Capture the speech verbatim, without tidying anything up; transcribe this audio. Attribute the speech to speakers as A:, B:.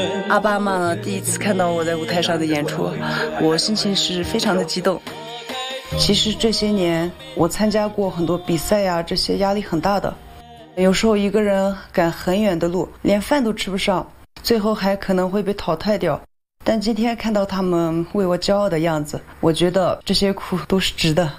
A: 阿爸妈呢第一次看到我在舞台上的演出，我心情是非常的激动。其实这些年我参加过很多比赛呀，这些压力很大的，有时候一个人赶很远的路，连饭都吃不上，最后还可能会被淘汰掉。但今天看到他们为我骄傲的样子，我觉得这些苦都是值得。